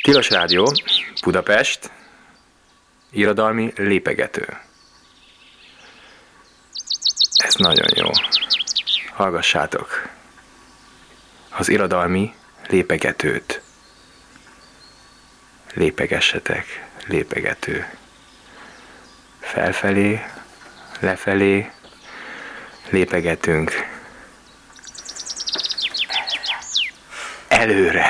Tilos Rádió, Budapest, irodalmi lépegető. Ez nagyon jó. Hallgassátok az irodalmi lépegetőt. Lépegessetek, lépegető. Felfelé, lefelé, lépegetünk. Előre.